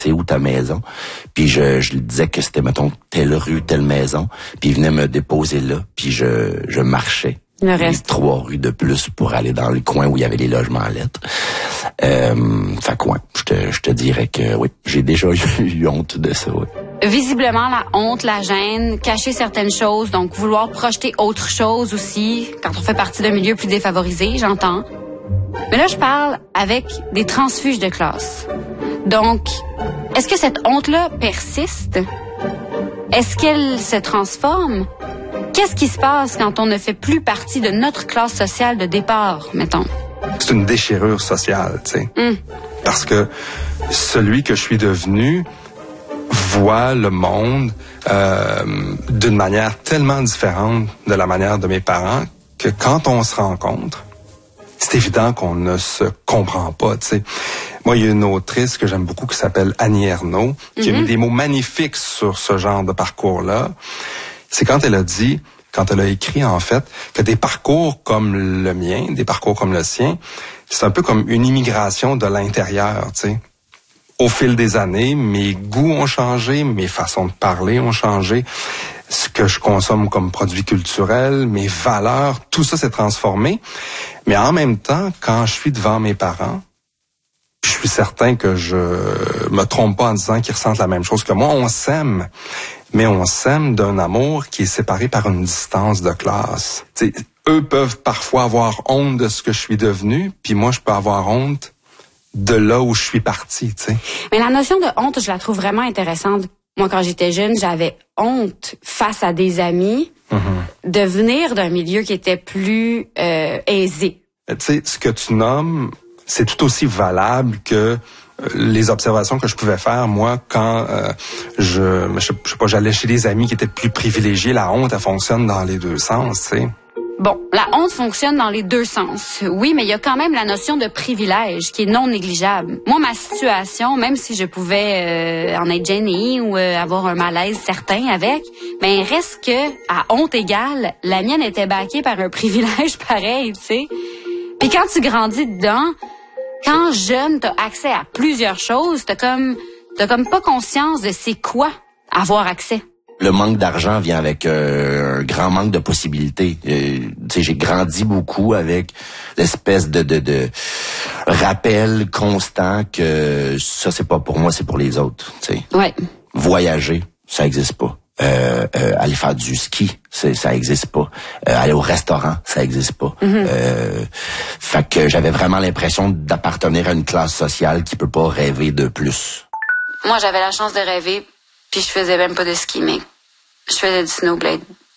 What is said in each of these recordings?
c'est où ta maison? Puis je lui disais que c'était, mettons, telle rue, telle maison. Puis il venait me déposer là, puis je marchais. Le reste. 3 rues de plus pour aller dans le coin où il y avait les logements lettres. Fait quoi, je te dirais que oui, j'ai déjà eu honte de ça, oui. Visiblement, la honte, la gêne, cacher certaines choses, donc vouloir projeter autre chose aussi, quand on fait partie d'un milieu plus défavorisé, j'entends. Mais là, je parle avec des transfuges de classe. Donc, est-ce que cette honte-là persiste? Est-ce qu'elle se transforme? Qu'est-ce qui se passe quand on ne fait plus partie de notre classe sociale de départ, mettons? C'est une déchirure sociale, tu sais. Parce que celui que je suis devenu voit le monde d'une manière tellement différente de la manière de mes parents que quand on se rencontre, c'est évident qu'on ne se comprend pas, tu sais. Moi, il y a une autrice que j'aime beaucoup qui s'appelle Annie Ernaux, qui a mis des mots magnifiques sur ce genre de parcours-là. C'est quand elle a écrit, en fait, que des parcours comme le mien, des parcours comme le sien, c'est un peu comme une immigration de l'intérieur, tu sais. Au fil des années, mes goûts ont changé, mes façons de parler ont changé, ce que je consomme comme produits culturels, mes valeurs, tout ça s'est transformé. Mais en même temps, quand je suis devant mes parents, je suis certain que je me trompe pas en disant qu'ils ressentent la même chose que moi. On s'aime, mais on s'aime d'un amour qui est séparé par une distance de classe. T'sais, eux peuvent parfois avoir honte de ce que je suis devenu, puis moi, je peux avoir honte de là où je suis parti, tu sais. Mais la notion de honte, je la trouve vraiment intéressante. Moi, quand j'étais jeune, j'avais honte face à des amis de venir d'un milieu qui était plus aisé. Tu sais, ce que tu nommes, c'est tout aussi valable que les observations que je pouvais faire, moi, quand je sais pas, j'allais chez des amis qui étaient plus privilégiés. La honte, elle fonctionne dans les deux sens, tu sais. Bon, la honte fonctionne dans les deux sens. Oui, mais il y a quand même la notion de privilège qui est non négligeable. Moi, ma situation, même si je pouvais en être gênée ou avoir un malaise certain avec, ben reste que, à honte égale, la mienne était backée par un privilège pareil, tu sais. Puis quand tu grandis dedans, quand jeune, t'as accès à plusieurs choses, t'as comme pas conscience de c'est quoi avoir accès. Le manque d'argent vient avec un grand manque de possibilités. Tu sais, j'ai grandi beaucoup avec l'espèce de rappel constant que ça, c'est pas pour moi, c'est pour les autres. Tu sais. Ouais. Voyager, ça existe pas. Aller faire du ski, ça existe pas. Aller au restaurant, ça existe pas. Fait que j'avais vraiment l'impression d'appartenir à une classe sociale qui peut pas rêver de plus. Moi, j'avais la chance de rêver, puis je faisais même pas de ski, mais je faisais du snowblade.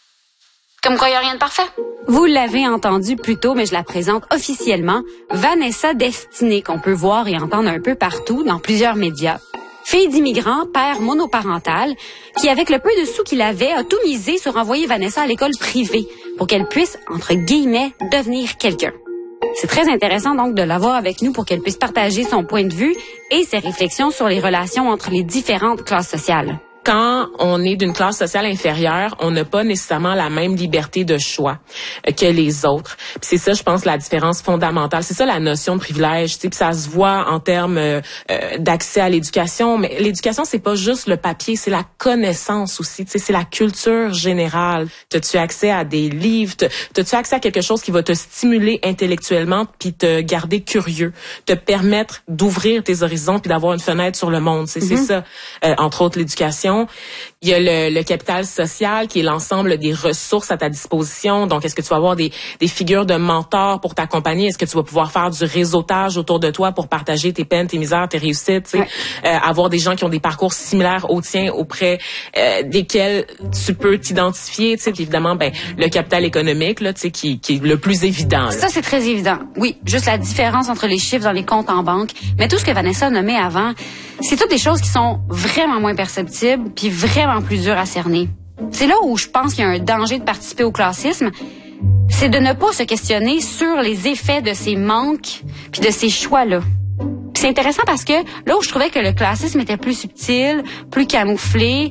Comme quoi, il n'y a rien de parfait. Vous l'avez entendu plus tôt, mais je la présente officiellement. Vanessa Destinée, qu'on peut voir et entendre un peu partout dans plusieurs médias. Fille d'immigrant, père monoparental, qui, avec le peu de sous qu'il avait, a tout misé sur envoyer Vanessa à l'école privée pour qu'elle puisse, entre guillemets, devenir quelqu'un. C'est très intéressant donc de l'avoir avec nous pour qu'elle puisse partager son point de vue et ses réflexions sur les relations entre les différentes classes sociales. Quand on est d'une classe sociale inférieure, on n'a pas nécessairement la même liberté de choix que les autres. Puis c'est ça, je pense, la différence fondamentale. C'est ça la notion de privilège. Puis ça se voit en termes d'accès à l'éducation. Mais l'éducation, c'est pas juste le papier, c'est la connaissance aussi. C'est la culture générale. T'as-tu accès à des livres? T'as-tu accès à quelque chose qui va te stimuler intellectuellement puis te garder curieux, te permettre d'ouvrir tes horizons puis d'avoir une fenêtre sur le monde. C'est ça, entre autres, l'éducation. Il y a le capital social qui est l'ensemble des ressources à ta disposition. Donc, est-ce que tu vas avoir des figures de mentors pour t'accompagner? Est-ce que tu vas pouvoir faire du réseautage autour de toi pour partager tes peines, tes misères, tes réussites? Ouais. Avoir des gens qui ont des parcours similaires aux tiens auprès desquels tu peux t'identifier. Puis évidemment, le capital économique là, qui est le plus évident. Là. Ça, c'est très évident. Oui, juste la différence entre les chiffres dans les comptes en banque. Mais tout ce que Vanessa a nommé avant, c'est toutes des choses qui sont vraiment moins perceptibles puis vraiment plus dures à cerner. C'est là où je pense qu'il y a un danger de participer au classisme, c'est de ne pas se questionner sur les effets de ces manques puis de ces choix-là. Puis c'est intéressant parce que là où je trouvais que le classisme était plus subtil, plus camouflé,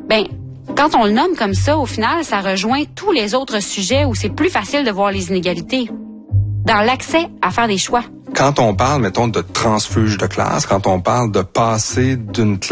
quand on le nomme comme ça, au final, ça rejoint tous les autres sujets où c'est plus facile de voir les inégalités. Dans l'accès à faire des choix. quand on parle, mettons, de transfuge de classe, quand on parle de passer d'une classe